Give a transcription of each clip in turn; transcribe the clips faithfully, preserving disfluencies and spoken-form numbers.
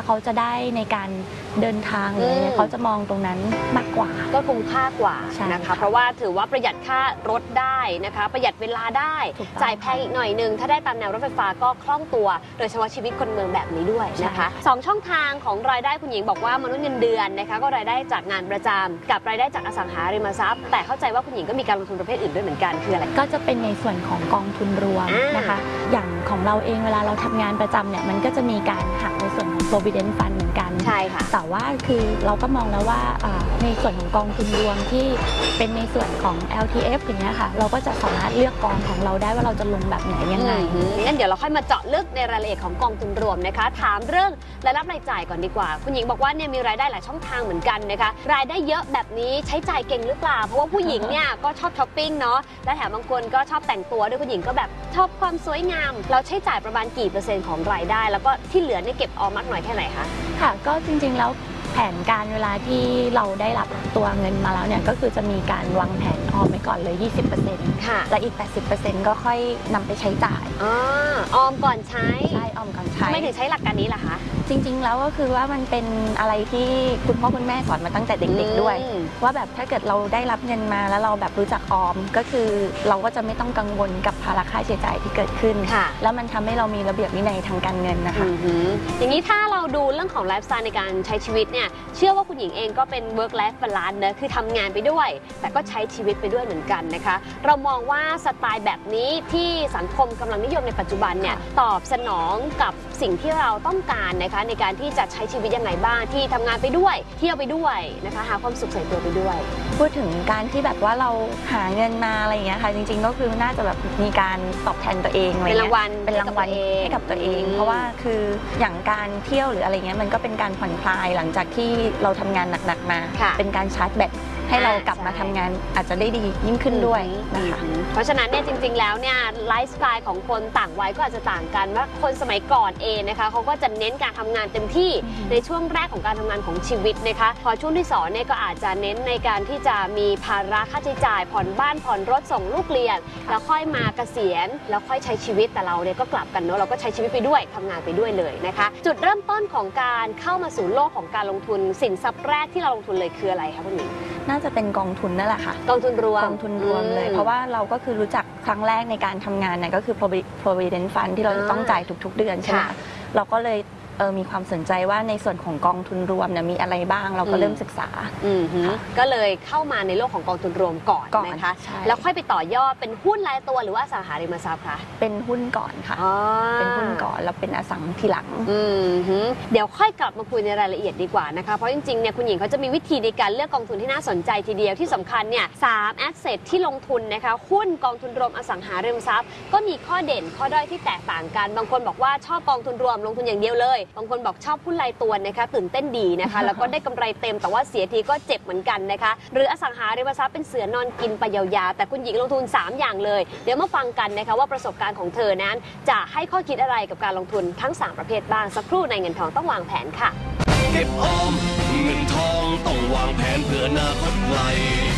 เขาจะได้ในการเดินทางเลยเขาจะมองตรงนั้นมากกว่าก็คุ้มค่ากว่านะคะเพราะว่าถือว่าประหยัดค่ารถได้นะคะประหยัดเวลาได้จ่ายแพงอีกหน่อยนึงถ้าได้ตามแนวรถไฟฟ้าก็คล่องตัวโดยเฉพาะชีวิตคนเมืองแบบนี้ด้วยนะคะสองช่องทางของรายได้คุณหญิงบอกว่ามนุษย์เงินเดือนนะคะก็รายได้จากงานประจำกับรายได้จากอสังหาริมทรัพย์แต่เข้าใจว่าคุณหญิงก็มีการลงทุนประเภทอื่นด้วยเหมือนกันคืออะไรก็จะเป็นในส่วนของกองทุนรวมนะคะอย่างของเราเองเวลาเราทำงานประจำเนี่ยมันก็จะมีการหักในส่วนของ provident fund เหมือนกันใช่ค่ะแต่ว่าคือเราก็มองแล้วว่าในส่วนของกองทุนรวมที่เป็นในส่วนของ แอล ที เอฟ อย่างเงี้ยค่ะเราก็จะสามารถเลือกกองของเราได้ว่าเราจะลงแบบไหนยังไงงั้นเดี๋ยวเราค่อยมาเจาะลึกในรายละเอียดของกองทุนรวมนะคะถามเรื่องรายรับรายจ่ายก่อนดีกว่าคุณหญิงบอกว่าเนี่ยมีรายได้หลายช่องทางเหมือนกันนะคะรายได้เยอะแบบนี้ใช้จ่ายเก่งหรือเปล่าเพราะว่าผู้หญิงเนี่ยก็ชอบช้อปปิ้งเนาะและแถมบางคนก็ชอบแต่งตัวด้วยคุณหญิงก็แบบชอบความสวยงามเราใช้จ่ายประมาณกี่เปอร์เซ็นต์ของรายได้แล้วก็ที่เหลือเนี่ยเก็บออมมากน้อยแค่ไหนคะค่ะก็จริงๆแล้วแผนการเวลาที่เราได้รับตัวเงินมาแล้วเนี่ยก็คือจะมีการวางแผนออมไว้ก่อนเลย ยี่สิบเปอร์เซ็นต์ ค่ะและอีก แปดสิบเปอร์เซ็นต์ ก็ค่อยนำไปใช้จ่ายอ๋อออมก่อนใช้ใช่ออมก่อนใช้ไม่ถึงใช้หลักการนี้ล่ะคะจริงๆแล้วก็คือว่ามันเป็นอะไรที่คุณพ่อคุณแม่สอนมาตั้งแต่เด็กๆด้วยว่าแบบถ้าเกิดเราได้รับเงินมาแล้วเราแบบรู้จักออมก็คือเราก็จะไม่ต้องกังวลกับภาระค่าใช้จ่ายที่เกิดขึ้นแล้วมันทำให้เรามีระเบียบวินัยทางการเงินนะคะอย่างนี้ถ้าเราดูเรื่องของไลฟ์สไตล์ในการใช้ชีวิตเนี่ยเชื่อว่าคุณหญิงเองก็เป็น work life balance นะคือทำงานไปด้วยแต่ก็ใช้ชีวิตไปด้วยเหมือนกันนะคะเรามองว่าสไตล์แบบนี้ที่สังคมกำลังนิยมในปัจจุบันเนี่ยตอบสนองกับสิ่งที่เราต้องการนะคะในการที่จะใช้ชีวิตยังไงบ้างที่ทำงานไปด้วยเที่ยวไปด้วยนะคะหาความสุขใส่ตัวไปด้วยพูดถึงการที่แบบว่าเราหาเงินมาอะไรอย่างเงี้ยค่ะจริงๆก็คือน่าจะแบบมีการตอบแทนตัวเองเป็นรางวัลเป็นรางวัลให้กับตัวเองเพราะว่าคืออย่างการเที่ยวหรืออะไรเงี้ยมันก็เป็นการผ่อนคลายหลังจากที่เราทำงานหนักๆมาเป็นการชาร์จแบตให้เรากลับมาทำงานอาจจะได้ดียิ่งขึ้นด้วยนะคะเพราะฉะนั้นเนี่ยจริงๆแล้วเนี่ยไลฟ์สไตล์ของคนต่างวัยก็อาจจะต่างกันว่าคนสมัยก่อนเองนะคะเขาก็จะเน้นการทำงานเต็มที่ในช่วงแรกของการทำงานของชีวิตนะคะพอช่วงที่สองเนี่ยก็อาจจะเน้นในการที่จะมีภาระค่าใช้จ่ายผ่อนบ้านผ่อนรถส่งลูกเรียนแล้วค่อยมาเกษียณแล้วค่อยใช้ชีวิตแต่เราเนี่ยก็กลับกันเนาะเราก็ใช้ชีวิตไปด้วยทำงานไปด้วยเลยนะคะจุดเริ่มต้นของการเข้ามาสู่โลกของการลงทุนสินทรัพย์แรกที่เราลงทุนเลยคืออะไรคะคุณหญิงน่าจะเป็นกองทุนนั่นแหละค่ะกองทุนรวมกองทุนรวมเลยเพราะว่าเราก็คือรู้จักครั้งแรกในการทำงานเนี่ยก็คือ provident fund ที่เราจะต้องจ่ายทุกๆเดือนใช่ไหมเราก็เลยเออมีความสนใจว่าในส่วนของกองทุนรวมเนี่ยมีอะไรบ้างเราก็เริ่มศึกษาก็เลยเข้ามาในโลกของกองทุนรวมก่อนนะคะแล้วค่อยไปต่อยอดเป็นหุ้นรายตัวหรือว่าอสังหาริมทรัพย์คะเป็นหุ้นก่อนค่ะเป็นหุ้นก่อนแล้วเป็นอสังทีหลังเดี๋ยวค่อยกลับมาคุยในรายละเอียดดีกว่านะคะเพราะจริงๆเนี่ยคุณหญิงเขาจะมีวิธีในการเลือกกองทุนที่น่าสนใจทีเดียวที่สำคัญเนี่ยสามแอสเซทที่ลงทุนนะคะหุ้นกองทุนรวมอสังหาริมทรัพย์ก็มีข้อเด่นข้อด้อยที่แตกต่างกันบางคนบอกว่าชอบกองทุนรวมลงทุนอย่างเดียวเลยบางคนบอกชอบหุ้นรายตัวนะคะตื่นเต้นดีนะคะแล้วก็ได้กำไรเต็มแต่ว่าเสียทีก็เจ็บเหมือนกันนะคะหรืออสังหาริมทรัพย์เป็นเสือนอนกินไปยาวๆแต่คุณหญิงลงทุนสามอย่างเลยเดี๋ยวมาฟังกันนะคะว่าประสบการณ์ของเธอนั้นจะให้ข้อคิดอะไรกับการลงทุนทั้งสามประเภทบ้างสักครู่ในเงินทองต้องวางแผนค่ะเก็บออมเงินทองต้องวางแผนเพื่ออนาคตไกล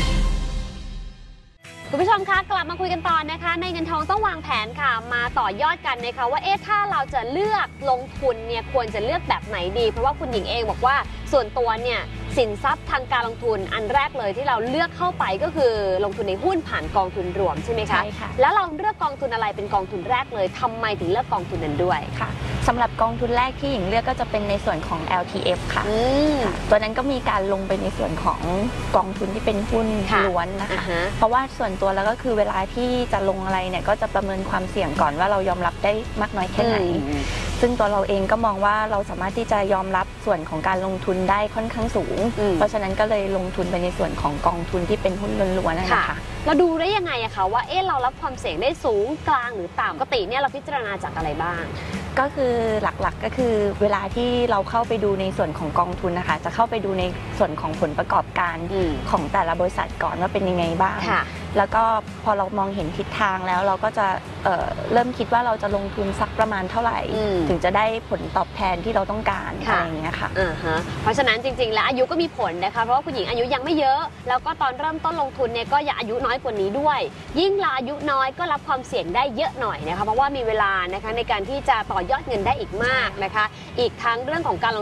คุณผู้ชมคะกลับมาคุยกันต่อนะคะในเงินทองต้องวางแผนค่ะมาต่อยอดกันนะคะว่าเอ๊ะถ้าเราจะเลือกลงทุนเนี่ยควรจะเลือกแบบไหนดีเพราะว่าคุณหญิงเองบอกว่าส่วนตัวเนี่ยสินทรัพย์ทางการลงทุนอันแรกเลยที่เราเลือกเข้าไปก็คือลงทุนในหุ้นผ่านกองทุนรวมใช่ไหมคะใช่ค่ะแล้วเราเลือกกองทุนอะไรเป็นกองทุนแรกเลยทำไมถึงเลือกกองทุนนั้นด้วยค่ะสำหรับกองทุนแรกที่หญิงเลือกก็จะเป็นในส่วนของ แอล ที เอฟ ค่ะตัวนั้นก็มีการลงไปในส่วนของกองทุนที่เป็นหุ้นล้วนนะคะเพราะว่าส่วนตัวแล้วก็คือเวลาที่จะลงอะไรเนี่ยก็จะประเมินความเสี่ยงก่อนว่าเรายอมรับได้มากน้อยแค่ไหนซึ่งตัวเราเองก็มองว่าเราสามารถที่จะยอมรับส่วนของการลงทุนได้ค่อนข้างสูงเพราะฉะนั้นก็เลยลงทุนไปในส่วนของกองทุนที่เป็นหุ้นล้วนๆนะคะเราดูได้ยังไงอะคะว่าเอ๊ะเรารับความเสี่ยงได้สูงกลางหรือต่ำปกติเนี่ยเราพิจารณาจากอะไรบ้างก็คือหลักๆก็คือเวลาที่เราเข้าไปดูในส่วนของกองทุนนะคะจะเข้าไปดูในส่วนของผลประกอบการของแต่ละบริษัทก่อนว่าเป็นยังไงบ้างแล้วก็พอเรามองเห็นทิศทางแล้วเราก็จะ เ, เริ่มคิดว่าเราจะลงทุนสักประมาณเท่าไหร่ถึงจะได้ผลตอบแทนที่เราต้องการอะไรอย่างเงี้ยค่ะเพราะฉะนั้นจริงๆแล้วอายุก็มีผลนะคะเพราะว่าคุณหญิงอายุยังไม่เยอะแล้วก็ตอนเริ่มต้นลงทุนเนี่ยก็อย่าอายุน้อยกว่านี้ด้วยยิ่งเราอายุน้อยก็รับความเสี่ยงได้เยอะหน่อยนะคะเพราะว่ามีเวลานะคะในการที่จะต่อยอดเงินได้อีกมากนะคะอีกทั้งเรื่องของการลง